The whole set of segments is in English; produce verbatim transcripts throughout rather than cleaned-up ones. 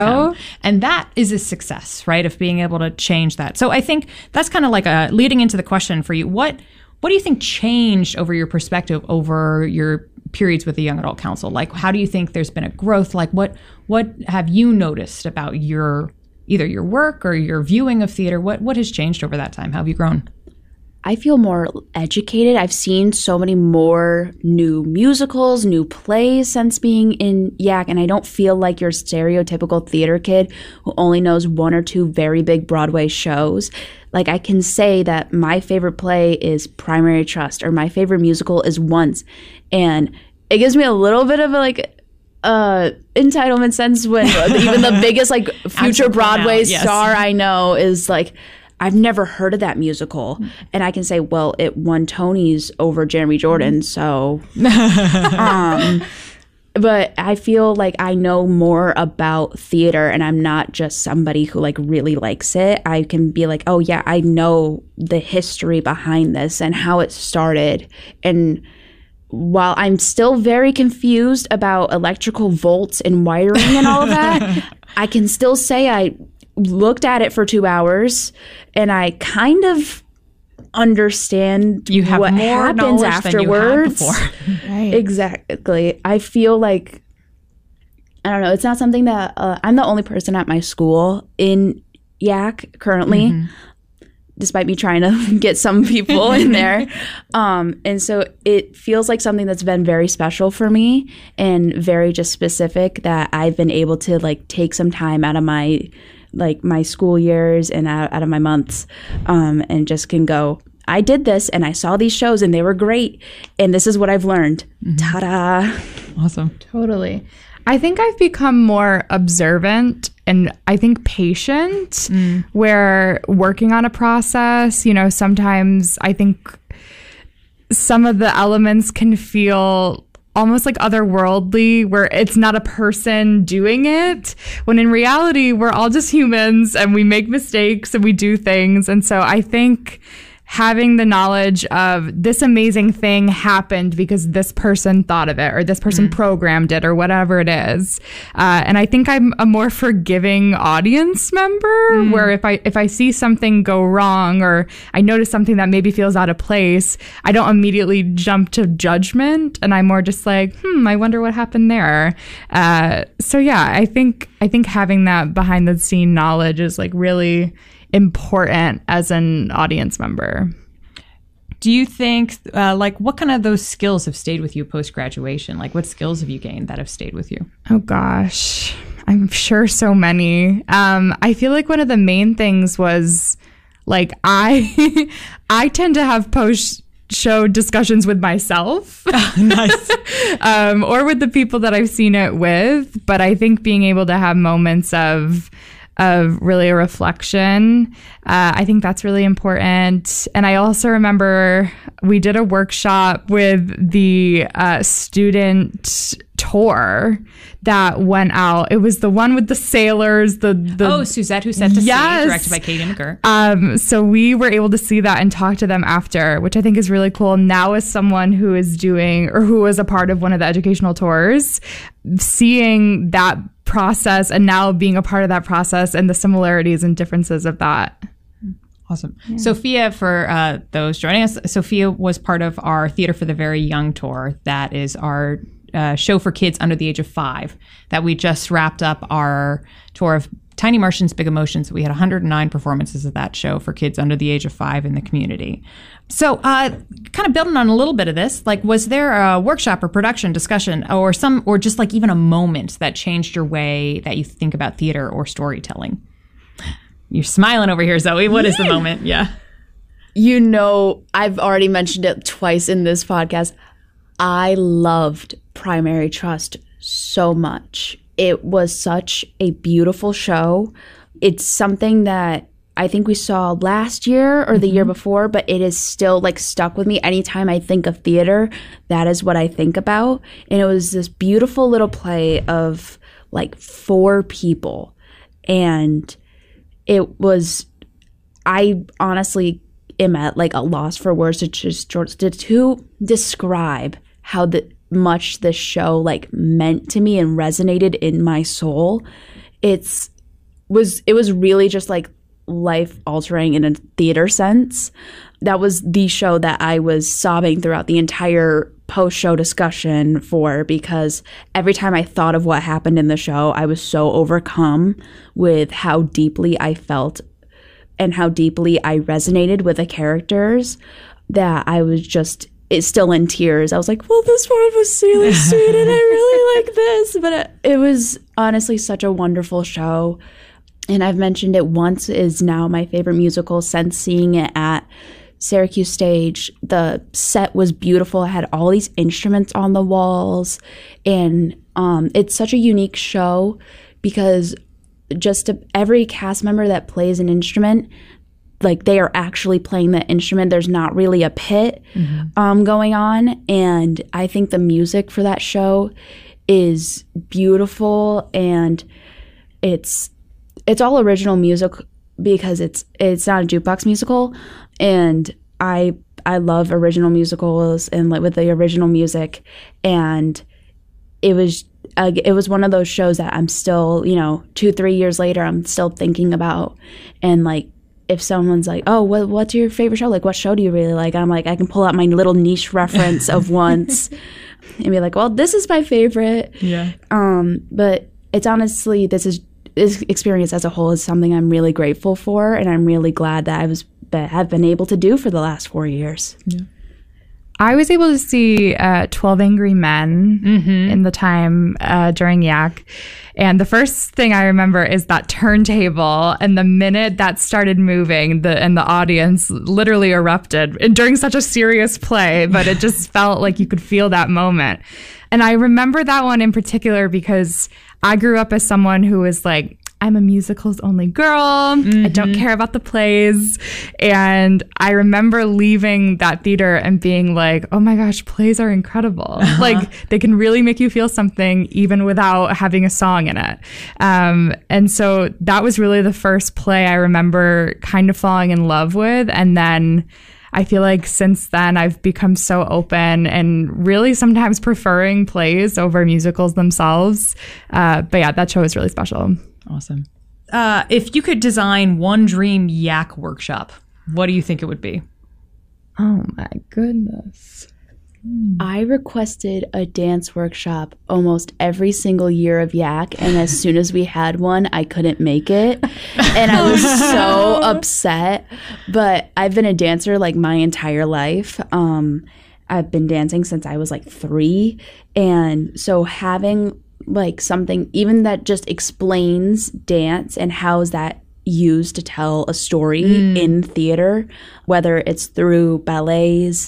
Oh. And that is a success, right, of being able to change that. So I think that's kind of like a leading into the question for you. What what do you think changed over your perspective over your periods with the Young Adult Council? Like, how do you think there's been a growth? Like, what what have you noticed about your either your work or your viewing of theater? What what has changed over that time? How have you grown? I feel more educated. I've seen so many more new musicals, new plays since being in Y A C, and I don't feel like your stereotypical theater kid who only knows one or two very big Broadway shows. Like, I can say that my favorite play is Primary Trust, or my favorite musical is Once, and it gives me a little bit of a, like, uh, entitlement sense when even the biggest, like, future Broadway out, yes. star I know is, like, I've never heard of that musical. And I can say, well, it won Tonys over Jeremy Jordan, so. um, but I feel like I know more about theater, and I'm not just somebody who, like, really likes it. I can be like, oh, yeah, I know the history behind this and how it started. And while I'm still very confused about electrical volts and wiring and all of that, I can still say I looked at it for two hours and I kind of understand you have what more happens afterwards. Than you had before. Right. Exactly. I feel like, I don't know, it's not something that uh, I'm the only person at my school in Y A C currently, mm-hmm. despite me trying to get some people in there. Um, and so it feels like something that's been very special for me and very just specific, that I've been able to, like, take some time out of my like my school years and out, out of my months, um, and just can go, I did this and I saw these shows and they were great. And this is what I've learned. Mm-hmm. Ta-da. Awesome. Totally. I think I've become more observant and I think patient, mm. where working on a process, you know, sometimes I think some of the elements can feel almost like otherworldly, where it's not a person doing it, when in reality we're all just humans and we make mistakes and we do things. And so I think having the knowledge of this amazing thing happened because this person thought of it, or this person mm. programmed it, or whatever it is. Uh, and I think I'm a more forgiving audience member, mm. where if I if I see something go wrong, or I notice something that maybe feels out of place, I don't immediately jump to judgment, and I'm more just like, hmm, I wonder what happened there. Uh, so yeah, I think I think having that behind the scene knowledge is, like, really important as an audience member. Do you think, uh, like, what kind of those skills have stayed with you post-graduation? Like, what skills have you gained that have stayed with you? Oh, gosh. I'm sure so many. Um, I feel like one of the main things was, like, I I tend to have post show discussions with myself. Oh, nice. um, or with the people that I've seen it with. But I think being able to have moments of of really a reflection. Uh, I think that's really important. And I also remember we did a workshop with the uh, student tour that went out. It was the one with the sailors. The, the Oh, Suzette Who Set to yes. Sea, directed by Katie McGurr. Um, so we were able to see that and talk to them after, which I think is really cool. Now, as someone who is doing, or who was a part of one of the educational tours, seeing that process and now being a part of that process and the similarities and differences of that. Awesome. Yeah. Sophia, for uh, those joining us, Sophia was part of our Theater for the Very Young tour. That is our uh, show for kids under the age of five that we just wrapped up our tour of Tiny Martians, Big Emotions. We had one hundred nine performances of that show for kids under the age of five in the community. So uh, kind of building on a little bit of this, like, was there a workshop or production discussion or some, or just like even a moment that changed your way that you think about theater or storytelling? You're smiling over here, Zoe. What is the moment? Yeah. You know, I've already mentioned it twice in this podcast. I loved Primary Trust so much. It was such a beautiful show. It's something that I think we saw last year or the mm-hmm. year before, but it is still, like, stuck with me. Anytime I think of theater, that is what I think about. And it was this beautiful little play of, like, four people. And it was, I honestly am at, like, a loss for words to just to, to describe how the, much this show, like, meant to me and resonated in my soul. it's was it was really just like life altering in a theater sense. That was the show that I was sobbing throughout the entire post-show discussion for, because every time I thought of what happened in the show, I was so overcome with how deeply I felt and how deeply I resonated with the characters that I was just it's still in tears. I was like, well, this part was really sweet and I really like this. But it, it was honestly such a wonderful show. And I've mentioned it once, is now my favorite musical since seeing it at Syracuse Stage. The set was beautiful. It had all these instruments on the walls. And um, it's such a unique show because just to, every cast member that plays an instrument, like they are actually playing the instrument. There's not really a pit mm-hmm. um, going on. And I think the music for that show is beautiful, and it's it's all original music because it's it's not a jukebox musical. And I I love original musicals and like with the original music. And it was uh, it was one of those shows that I'm still, you know, two, three years later, I'm still thinking about. And like, if someone's like, oh, what, what's your favorite show? Like, what show do you really like? I'm like, I can pull out my little niche reference of once and be like, well, this is my favorite. Yeah. Um, but it's honestly, this is this experience as a whole is something I'm really grateful for, and I'm really glad that I was that have been able to do for the last four years. Yeah. I was able to see uh, twelve Angry Men mm-hmm. in the time uh, during Yak. And the first thing I remember is that turntable. And the minute that started moving, the and the audience literally erupted and during such a serious play. But it just felt like you could feel that moment. And I remember that one in particular because I grew up as someone who was like, I'm a musicals only girl. Mm-hmm. I don't care about the plays. And I remember leaving that theater and being like, oh my gosh, plays are incredible. Uh-huh. Like they can really make you feel something even without having a song in it. Um, and so that was really the first play I remember kind of falling in love with. And then I feel like since then I've become so open and really sometimes preferring plays over musicals themselves. Uh, but yeah, that show is really special. Awesome. Uh, if you could design one dream Yak workshop, what do you think it would be? Oh my goodness. Hmm. I requested a dance workshop almost every single year of Yak, and as soon as we had one, I couldn't make it. And I was so upset. But I've been a dancer like my entire life. Um, I've been dancing since I was like three. And so having like something even that just explains dance and how is that used to tell a story mm. in theater, whether it's through ballets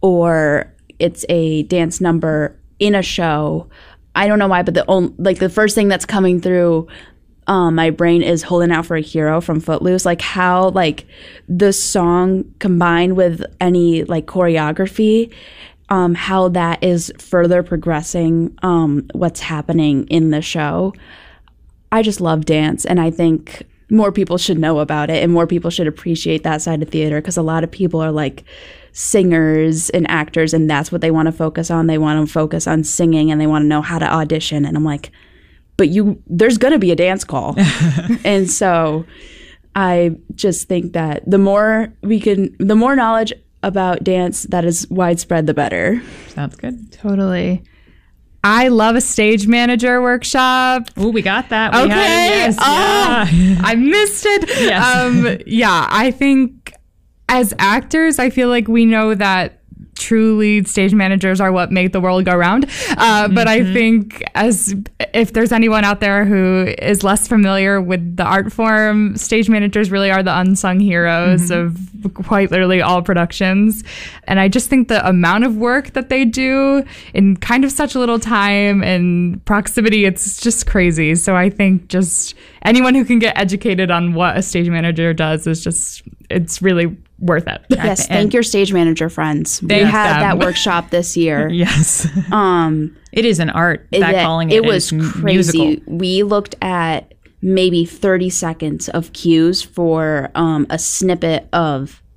or it's a dance number in a show. I don't know why, but the only, like the first thing that's coming through um, my brain is Holding Out for a Hero from Footloose. Like how like the song combined with any like choreography, Um, how that is further progressing um, what's happening in the show. I just love dance, and I think more people should know about it and more people should appreciate that side of theater, because a lot of people are like singers and actors and that's what they want to focus on. They want to focus on singing and they want to know how to audition. And I'm like, but you, there's going to be a dance call. And so I just think that the more we can, the more knowledge about dance that is widespread, the better. Sounds good. Totally. I love a stage manager workshop. Oh, we got that. We okay. Had it, yes. Oh, yeah. I missed it. Yes. Um, yeah, I think as actors, I feel like we know that truly stage managers are what make the world go round. Uh, mm-hmm. But I think as if there's anyone out there who is less familiar with the art form, stage managers really are the unsung heroes mm-hmm. of quite literally all productions. And I just think the amount of work that they do in kind of such little time and proximity, it's just crazy. So I think just anyone who can get educated on what a stage manager does is just, it's really worth it. Yes, and thank your stage manager friends. We had them. that workshop this year. Yes. Um, it is an art. That, that calling it, it was crazy. Musical. We looked at maybe thirty seconds of cues for um, a snippet of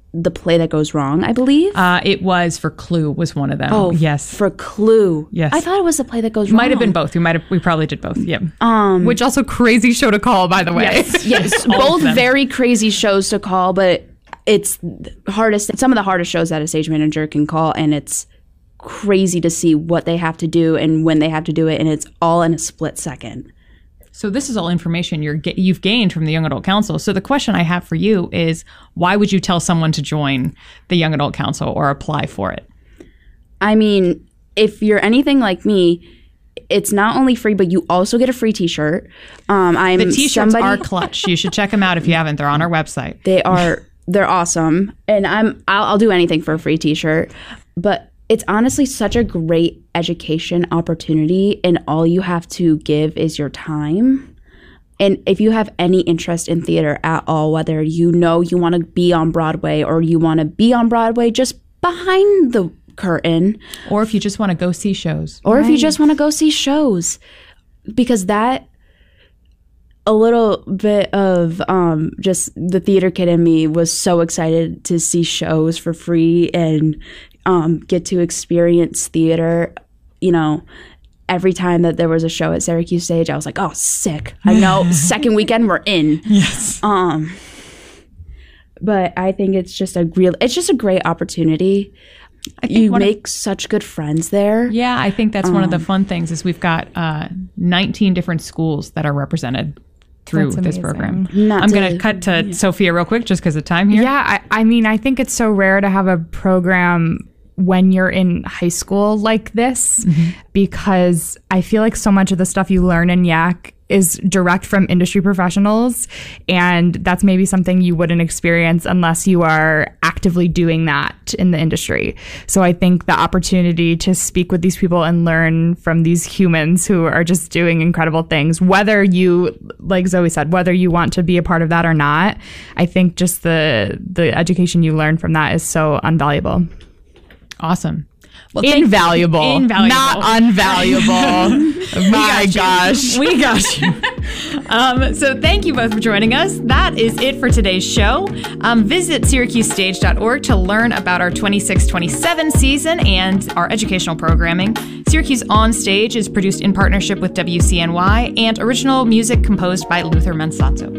the play that goes wrong, I believe. Uh, it was for Clue was one of them. Oh, yes. For Clue. Yes. I thought it was the play that goes wrong. Might have been both. We might have. We probably did both. Yeah. Um, Which also crazy show to call, by the way. Yes. yes, All of both them. very crazy shows to call, but it's the hardest. Some of the hardest shows that a stage manager can call, and it's crazy to see what they have to do and when they have to do it, and it's all in a split second. So this is all information you're ga- you've gained from the Young Adult Council. So the question I have for you is, why would you tell someone to join the Young Adult Council or apply for it? I mean, if you're anything like me, it's not only free, but you also get a free T-shirt. Um, I'm The T-shirts somebody, are clutch. You should check them out if you haven't. They're on our website. They are. They're awesome, and I'm. I'll, I'll do anything for a free T-shirt. But it's honestly such a great education opportunity, and all you have to give is your time. And if you have any interest in theater at all, whether you know you want to be on Broadway or you want to be on Broadway just behind the curtain, Or if you just want to go see shows. or if you just want to go see shows, because that a little bit of um, just the theater kid in me was so excited to see shows for free and um, get to experience theater. You know, every time that there was a show at Syracuse Stage, I was like, oh, sick. I know, second weekend we're in. Yes. Um, but I think it's just a real, it's just a great opportunity. I think You one of- make such good friends there. Yeah, I think that's one of the fun things is we've got uh, nineteen different schools that are represented through That's this amazing. program. Not I'm to- going to cut to Sophia real quick just because of time here. Yeah, I, I mean, I think it's so rare to have a program when you're in high school like this, because I feel like so much of the stuff you learn in Y A C is direct from industry professionals, and that's maybe something you wouldn't experience unless you are actively doing that in the industry. So I think the opportunity to speak with these people and learn from these humans who are just doing incredible things, whether you, like Zoe said, whether you want to be a part of that or not, I think just the the education you learn from that is so invaluable. Awesome. Well, thank- Invaluable. Invaluable. Not unvaluable. My gosh. We got you. Um, so thank you both for joining us. That is it for today's show. Um, visit syracuse stage dot org to learn about our twenty-six twenty-seven season and our educational programming. Syracuse On Stage is produced in partnership with W C N Y, and original music composed by Luther Mansato.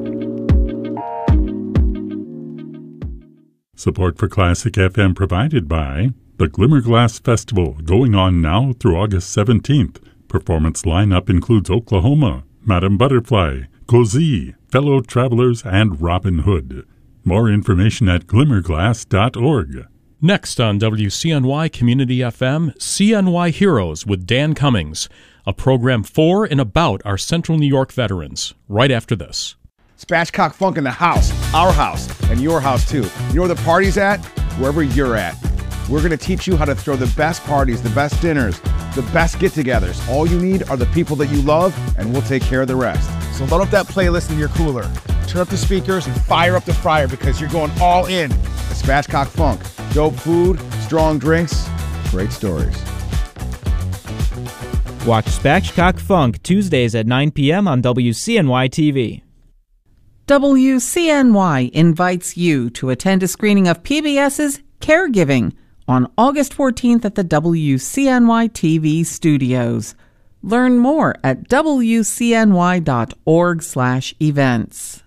Support for Classic F M provided by the Glimmerglass Festival, going on now through August seventeenth. Performance lineup includes Oklahoma, Madame Butterfly, Cozy, Fellow Travelers, and Robin Hood. More information at glimmerglass dot org. Next on W C N Y Community F M, C N Y Heroes with Dan Cummings, a program for and about our Central New York veterans, right after this. Spatchcock Funk in the house, our house, and your house too. You know where the party's at? Wherever you're at. We're going to teach you how to throw the best parties, the best dinners, the best get-togethers. All you need are the people that you love, and we'll take care of the rest. So load up that playlist in your cooler, turn up the speakers, and fire up the fryer because you're going all in. The Spatchcock Funk. Dope food, strong drinks, great stories. Watch Spatchcock Funk Tuesdays at nine p.m. on W C N Y T V. W C N Y invites you to attend a screening of PBS's Caregiving on August fourteenth at the W C N Y T V studios. Learn more at W C N Y dot org slash events.